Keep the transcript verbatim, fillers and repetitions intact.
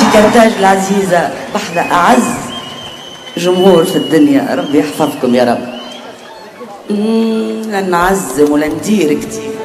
كنتاج العزيزة بحذا أعز جمهور في الدنيا، ربي يحفظكم يا رب. لا نعزم ولا ندير كتير.